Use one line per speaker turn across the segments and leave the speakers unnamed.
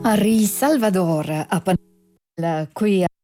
Henri Salvador a Panel, qui a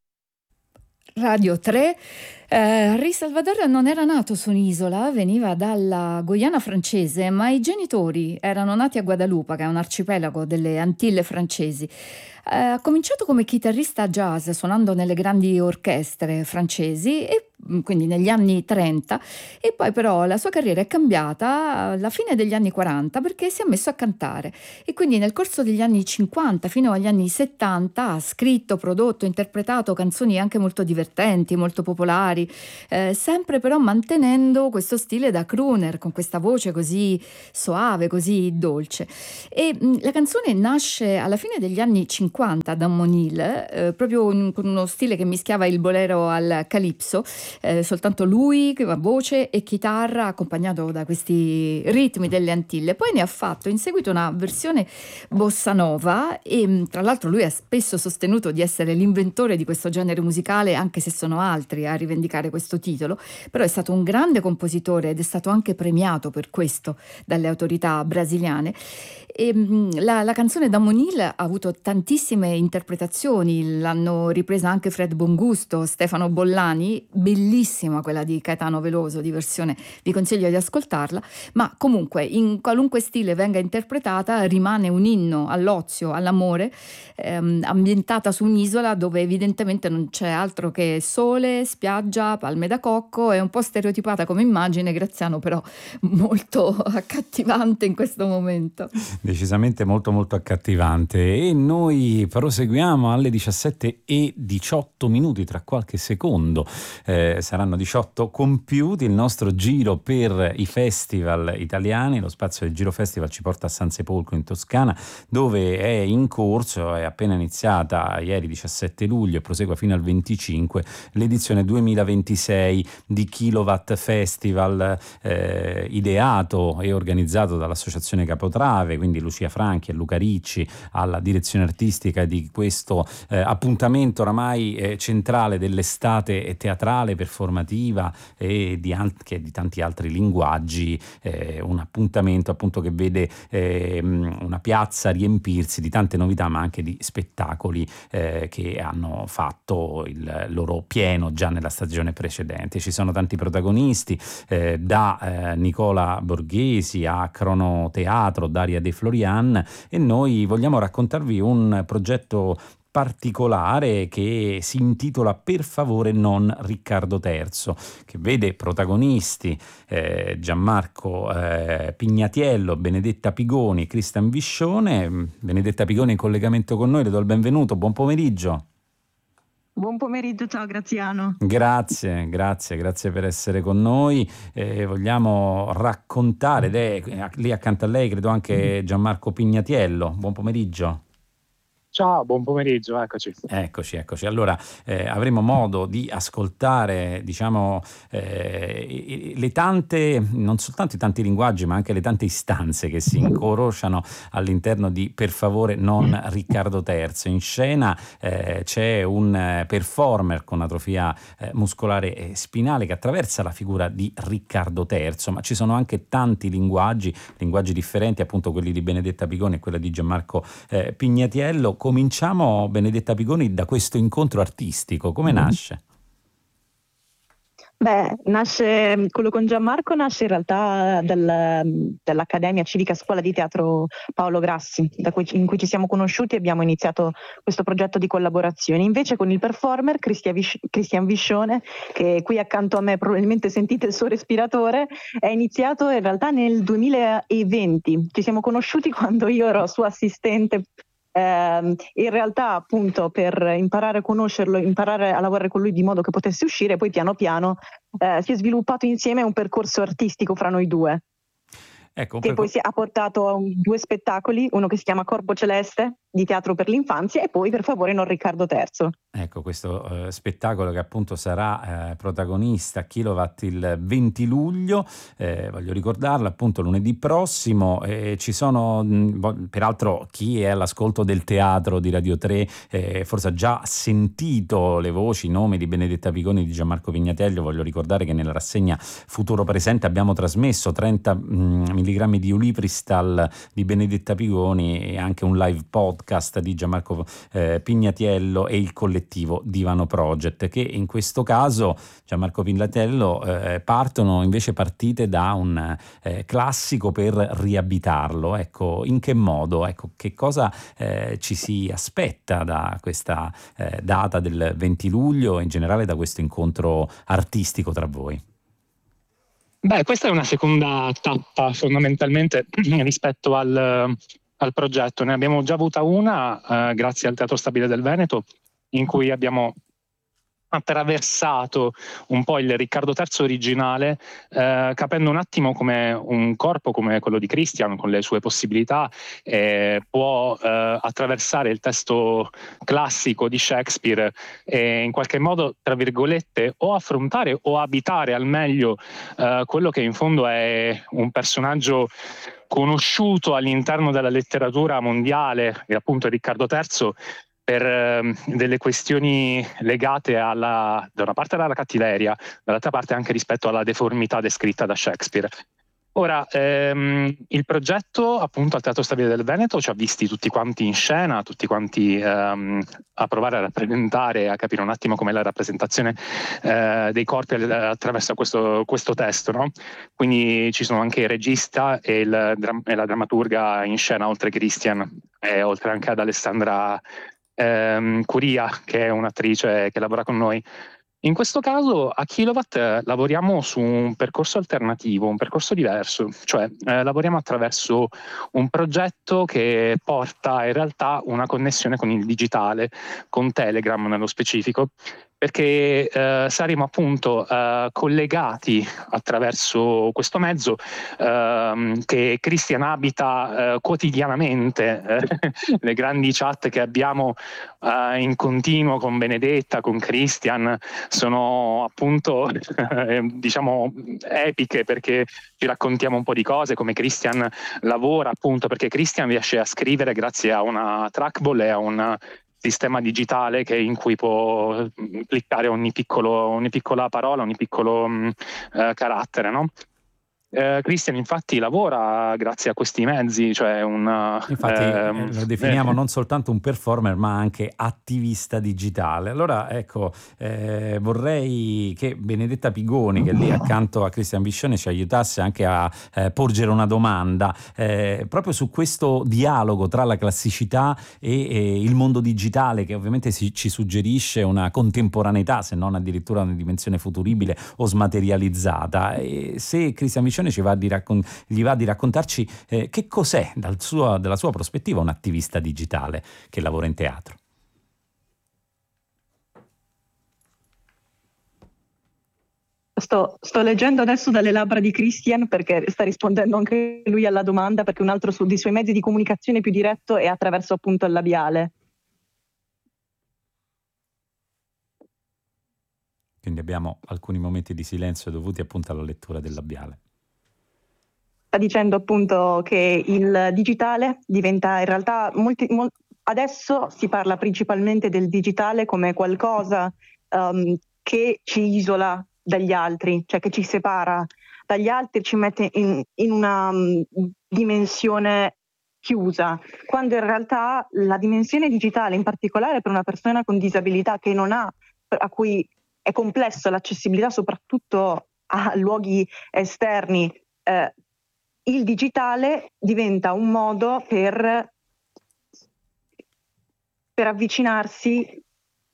Radio 3. Henri Salvador non era nato su un'isola, veniva dalla Guyana francese, ma i genitori erano nati a Guadalupe, che è un arcipelago delle Antille francesi. Ha cominciato come chitarrista jazz suonando nelle grandi orchestre francesi e quindi negli anni 30, e poi però la sua carriera è cambiata alla fine degli anni 40 perché si è messo a cantare, e quindi nel corso degli anni 50 fino agli anni 70 ha scritto, prodotto, interpretato canzoni anche molto divertenti, molto popolari, sempre però mantenendo questo stile da crooner, con questa voce così soave, così dolce. E la canzone nasce alla fine degli anni 50 da Monil, proprio con uno stile che mischiava il bolero al calypso, soltanto lui, voce e chitarra, accompagnato da questi ritmi delle Antille. Poi ne ha fatto in seguito una versione bossa nova, e tra l'altro lui ha spesso sostenuto di essere l'inventore di questo genere musicale, anche se sono altri a rivendicare questo titolo. Però è stato un grande compositore ed è stato anche premiato per questo dalle autorità brasiliane. E la canzone da Monil ha avuto tantissime interpretazioni, l'hanno ripresa anche Fred Bongusto, Stefano Bollani, bellissima quella di Caetano Veloso di versione, vi consiglio di ascoltarla. Ma comunque in qualunque stile venga interpretata rimane un inno all'ozio, all'amore, ambientata su un'isola dove evidentemente non c'è altro che sole, spiaggia, palme da cocco. È un po' stereotipata come immagine, Graziano, però molto accattivante in questo momento.
Decisamente molto molto accattivante, e noi proseguiamo alle 17:18, tra qualche secondo saranno 18 compiuti. Il nostro giro per i festival italiani, lo spazio del Giro Festival ci porta a San Sepolcro in Toscana, dove è in corso, è appena iniziata ieri 17 luglio e prosegue fino al 25 l'edizione 2026 di Kilowatt Festival, ideato e organizzato dall'Associazione Capotrave, quindi Lucia Franchi e Luca Ricci alla direzione artistica di questo appuntamento oramai centrale dell'estate teatrale, performativa e anche di tanti altri linguaggi, un appuntamento appunto che vede una piazza riempirsi di tante novità, ma anche di spettacoli che hanno fatto il loro pieno già nella stagione precedente. Ci sono tanti protagonisti, da Nicola Borghesi a Cronoteatro, Daria De Florian, e noi vogliamo raccontarvi un progetto particolare che si intitola Per favore non Riccardo III, che vede protagonisti Gianmarco Pignatiello, Benedetta Pigoni, Cristian Viscione. Benedetta Pigoni in collegamento con noi, le do il benvenuto, buon pomeriggio.
Buon pomeriggio, ciao Graziano.
Grazie per essere con noi. Vogliamo raccontare, ed è lì accanto a lei credo anche Gianmarco Pignatiello. Buon pomeriggio.
Ciao, buon pomeriggio, eccoci.
Allora, avremo modo di ascoltare, diciamo, le tante, non soltanto i tanti linguaggi, ma anche le tante istanze che si incrociano all'interno di Per favore non Riccardo III. In scena c'è un performer con atrofia muscolare spinale che attraversa la figura di Riccardo III, ma ci sono anche tanti linguaggi differenti, appunto quelli di Benedetta Pigoni e quella di Gianmarco Pignatiello. Cominciamo, Benedetta Pigoni, da questo incontro artistico. Come nasce?
Nasce quello con Gianmarco, nasce in realtà dall'Accademia Civica Scuola di Teatro Paolo Grassi, in cui ci siamo conosciuti e abbiamo iniziato questo progetto di collaborazione. Invece con il performer Cristian Viscione, che qui accanto a me probabilmente sentite il suo respiratore, è iniziato in realtà nel 2020. Ci siamo conosciuti quando io ero sua assistente. In realtà appunto per imparare a conoscerlo, imparare a lavorare con lui di modo che potesse uscire, poi piano piano si è sviluppato insieme un percorso artistico fra noi due, che poi ha portato a 2 spettacoli, uno che si chiama Corpo Celeste di teatro per l'infanzia e poi Per favore non Riccardo III.
Ecco, questo spettacolo che appunto sarà protagonista a Kilowatt il 20 luglio, voglio ricordarlo, appunto lunedì prossimo. Ci sono, peraltro chi è all'ascolto del teatro di Radio 3 forse ha già sentito le voci, i nomi di Benedetta Pigoni e di Gianmarco Pignatello. Voglio ricordare che nella rassegna Futuro Presente abbiamo trasmesso 30 milligrammi di Ulipristal di Benedetta Pigoni e anche un live podcast podcast di Gianmarco Pignatiello e il collettivo Divano Project, che in questo caso, Gianmarco Pignatiello, partite da un classico per riabitarlo. Ecco, in che modo? Ecco, che cosa ci si aspetta da questa data del 20 luglio e in generale da questo incontro artistico tra voi?
Beh, questa è una seconda tappa fondamentalmente rispetto al progetto. Ne abbiamo già avuta una grazie al Teatro Stabile del Veneto, in cui abbiamo attraversato un po' il Riccardo III originale, capendo un attimo come un corpo come quello di Christian, con le sue possibilità, può attraversare il testo classico di Shakespeare e in qualche modo, tra virgolette, o affrontare o abitare al meglio quello che in fondo è un personaggio conosciuto all'interno della letteratura mondiale, e appunto Riccardo III, per delle questioni legate da una parte alla cattiveria, dall'altra parte anche rispetto alla deformità descritta da Shakespeare. Ora, il progetto appunto al Teatro Stabile del Veneto ci ha visti tutti quanti in scena, tutti quanti a provare a rappresentare, a capire un attimo com'è la rappresentazione dei corpi attraverso questo testo, no? Quindi ci sono anche il regista e la drammaturga in scena, oltre Christian e oltre anche ad Alessandra Curia, che è un'attrice che lavora con noi. In questo caso a Kilowatt lavoriamo su un percorso alternativo, un percorso diverso, cioè lavoriamo attraverso un progetto che porta in realtà una connessione con il digitale, con Telegram nello specifico, perché saremo appunto collegati attraverso questo mezzo che Christian abita quotidianamente, le grandi chat che abbiamo in continuo con Benedetta, con Christian, sono appunto diciamo epiche, perché ci raccontiamo un po' di cose, come Christian lavora, appunto perché Christian riesce a scrivere grazie a una trackball e a un sistema digitale in cui può cliccare ogni piccola parola, ogni piccolo carattere, no? Christian infatti lavora grazie a questi mezzi, cioè
Infatti lo definiamo non soltanto un performer ma anche attivista digitale. Allora ecco, vorrei che Benedetta Pigoni, che è lì accanto a Christian Viscione, ci aiutasse anche a porgere una domanda proprio su questo dialogo tra la classicità e il mondo digitale, che ovviamente ci suggerisce una contemporaneità, se non addirittura una dimensione futuribile o smaterializzata. E se Christian Viscione gli va di raccontarci che cos'è dalla sua prospettiva un attivista digitale che lavora in teatro.
Sto leggendo adesso dalle labbra di Christian, perché sta rispondendo anche lui alla domanda, perché un altro dei suoi mezzi di comunicazione più diretto è attraverso appunto il labiale.
Quindi abbiamo alcuni momenti di silenzio dovuti appunto alla lettura del labiale.
Sta dicendo appunto che il digitale diventa in realtà adesso si parla principalmente del digitale come qualcosa che ci isola dagli altri, cioè che ci separa dagli altri, ci mette in una dimensione chiusa, quando in realtà la dimensione digitale, in particolare per una persona con disabilità che non ha, a cui è complesso l'accessibilità soprattutto a luoghi esterni, il digitale diventa un modo per avvicinarsi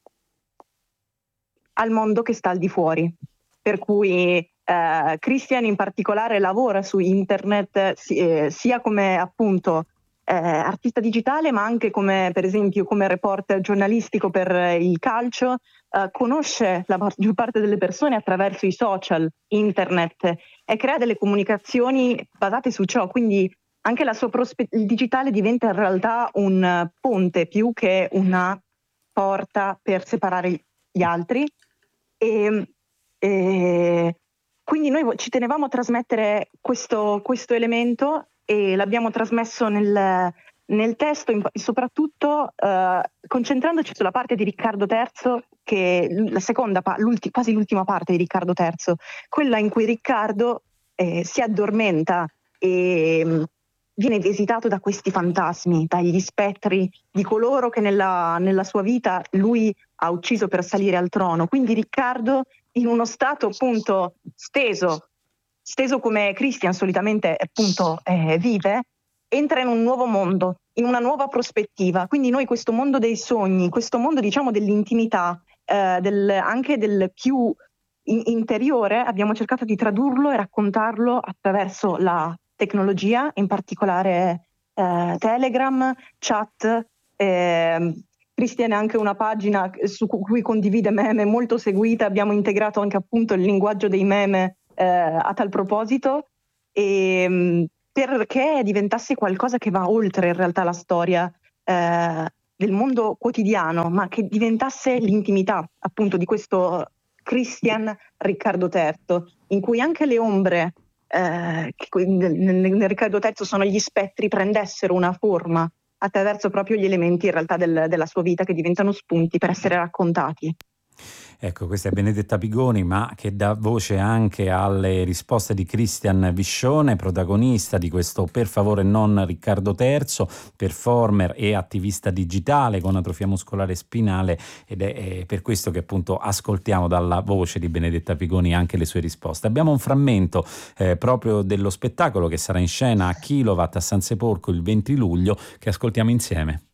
al mondo che sta al di fuori. Per cui Christian in particolare lavora su internet sia come appunto artista digitale, ma anche come per esempio come reporter giornalistico per il calcio, conosce la maggior parte delle persone attraverso i social, internet, e crea delle comunicazioni basate su ciò. Quindi anche il digitale diventa in realtà un ponte più che una porta per separare gli altri. E quindi noi ci tenevamo a trasmettere questo elemento e l'abbiamo trasmesso nel testo, soprattutto concentrandoci sulla parte di Riccardo III, che è la seconda, quasi l'ultima parte di Riccardo III, quella in cui Riccardo si addormenta e viene visitato da questi fantasmi, dagli spettri di coloro che nella sua vita lui ha ucciso per salire al trono. Quindi Riccardo, in uno stato appunto steso come Christian solitamente appunto vive, entra in un nuovo mondo, in una nuova prospettiva. Quindi noi questo mondo dei sogni, questo mondo diciamo dell'intimità, anche del più interiore, abbiamo cercato di tradurlo e raccontarlo attraverso la tecnologia, in particolare Telegram, chat. Christian ha anche una pagina su cui condivide meme molto seguita, abbiamo integrato anche appunto il linguaggio dei meme a tal proposito, perché diventasse qualcosa che va oltre in realtà la storia del mondo quotidiano, ma che diventasse l'intimità appunto di questo Christian Riccardo III, in cui anche le ombre che nel Riccardo III sono gli spettri, prendessero una forma attraverso proprio gli elementi in realtà della sua vita, che diventano spunti per essere raccontati.
Ecco, questa è Benedetta Pigoni, ma che dà voce anche alle risposte di Christian Viscione, protagonista di questo Per favore non Riccardo III, performer e attivista digitale con atrofia muscolare spinale, ed è per questo che appunto ascoltiamo dalla voce di Benedetta Pigoni anche le sue risposte. Abbiamo un frammento proprio dello spettacolo che sarà in scena a Kilowatt a San Sepolcro il 20 luglio che ascoltiamo insieme.